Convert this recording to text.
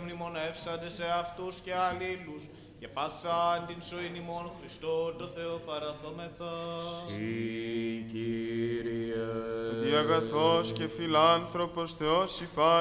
μνημονεύσαντε σε αυτούς και αλλήλους, και πάσαν την σοήν ημών Χριστόν το Θεό παραθόμεθα. Συ, Κύριε. Ότι αγαθός και φιλάνθρωπος Θεός υπάρχει.